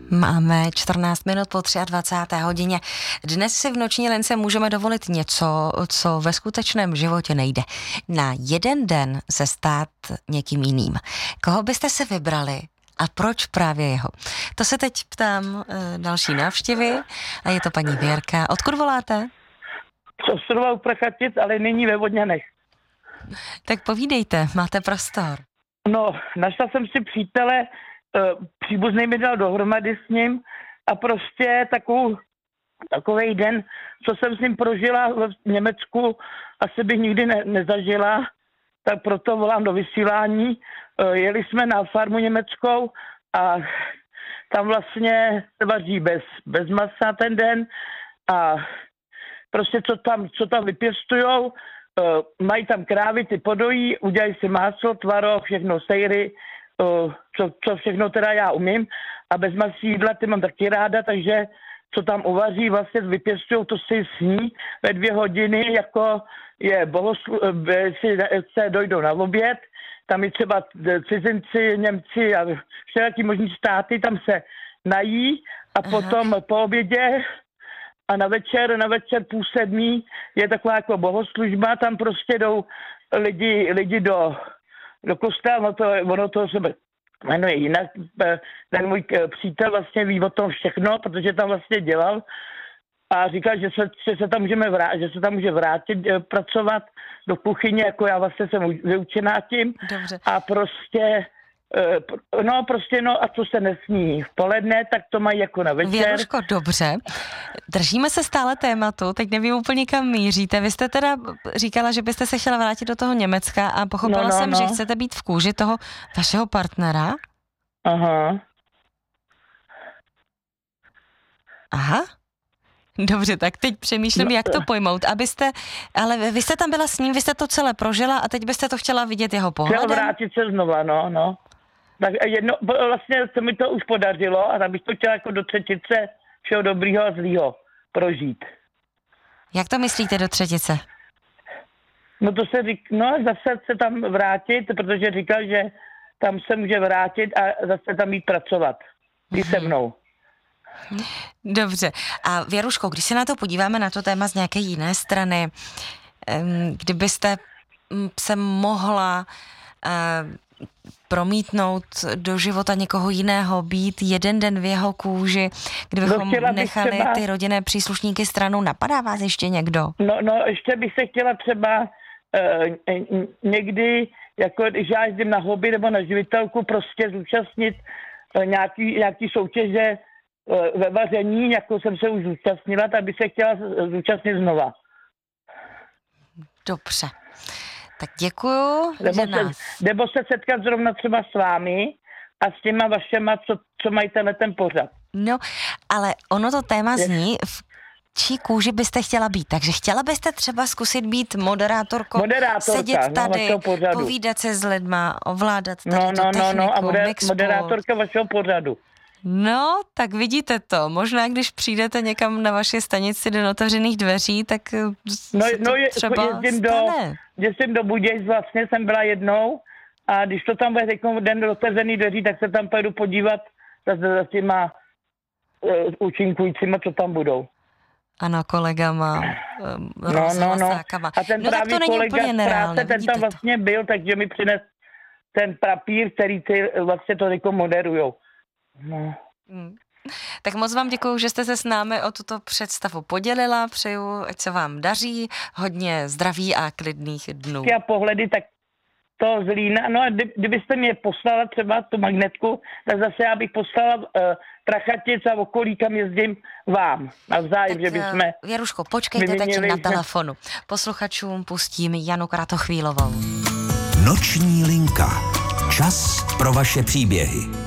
Máme 14 minut po 23. hodině. Dnes si v noční lince můžeme dovolit něco, co ve skutečném životě nejde. Na jeden den se stát někým jiným. Koho byste si vybrali a proč právě jeho? To se teď ptám další návštěvy a je to paní Věrka. Odkud voláte? Z ostrova u Prachatic, ale nyní ve Vodňanech. Tak povídejte, máte prostor. No, našla jsem si přítele, příbuzný mi dal dohromady s ním a prostě takovej den, co jsem s ním prožila v Německu, asi bych nikdy nezažila, tak proto volám do vysílání. Jeli jsme na farmu německou a tam vlastně se vaří bez masa ten den a prostě co tam vypěstujou, mají tam krávy, ty podojí, udělají si máslo, tvaroh, všechno sejry, co všechno teda já umím a bez masí jídla ty mám taky ráda, takže co tam uvaří, vlastně vypěstujou, to si sní ve 2 hodiny, jako je si se dojdou na oběd, tam i třeba cizinci, Němci a všelijaký možný státy, tam se nají a potom po obědě a na večer 6:30 je taková jako bohoslužba, tam prostě jdou lidi do kostela, ono to se jmenuje jinak. Ten můj přítel vlastně ví o tom všechno, protože tam vlastně dělal a říkal, že se tam může vrátit pracovat do kuchyně, jako já vlastně jsem vyučená tím. Dobře. A prostě a co se nesní v poledne, tak to mají jako na večer. Věruško, dobře. Držíme se stále tématu, teď nevím úplně kam míříte. Vy jste teda říkala, že byste se chtěla vrátit do toho Německa a pochopila jsem, že chcete být v kůži toho vašeho partnera. Aha. Dobře, tak teď přemýšlím, jak to pojmout, ale vy jste tam byla s ním, vy jste to celé prožila a teď byste to chtěla vidět jeho pohledem? Chtěla vrátit se znova, no. Tak vlastně se mi to už podařilo a tak bych to chtěla jako do třetice všeho dobrýho a zlýho prožít. Jak to myslíte do třetice? No to se zase se tam vrátit, protože říkal, že tam se může vrátit a zase tam jít pracovat. I se mnou. Dobře. A Věruško, když se na to podíváme na to téma z nějaké jiné strany, kdybyste se mohla promítnout do života někoho jiného, být jeden den v jeho kůži, kdybychom nechali ty rodinné příslušníky stranou, napadá vás ještě někdo? No, ještě bych se chtěla třeba někdy, jako když já jezdím na hobby nebo na živitelku, prostě zúčastnit nějaký soutěže ve vaření, jako jsem se už zúčastnila, tak bych se chtěla zúčastnit znova. Dobře. Tak děkuju, nebo se setkat zrovna třeba s vámi a s těma vašema, co mají ten pořad. No, ale ono to téma zní, v čí kůži byste chtěla být. Takže chtěla byste třeba zkusit být moderátorkou, sedět tady, povídat se s lidma, ovládat tady tu techniku, moderátorka vašeho pořadu. No, tak vidíte to. Možná, když přijdete někam na vaši stanici do otevřených dveří, tak třeba jezdím do Budějc, vlastně jsem byla jednou a když to tam bude den do otevřených dveří, tak se tam pojedu podívat za těma účinkujícíma, co tam budou. Ano, kolegama, rozhlasákama. A ten tak to není úplně nereálné, ten tam vlastně byl, takže mi přines ten papír, který ty vlastně to moderujou. No. Tak moc vám děkuju, že jste se s námi o tuto představu podělila. Přeju, ať se vám daří, hodně zdraví a klidných dnů. A pohledy, tak to Zlína, no a kdybyste mě poslala třeba tu magnetku, tak zase já bych poslala Prachatic a okolí, kam jezdím vám. Navzájem, že bychom... Věruško, počkejte teď na telefonu. Posluchačům pustím Janu Kratochvílovou. Noční linka. Čas pro vaše příběhy.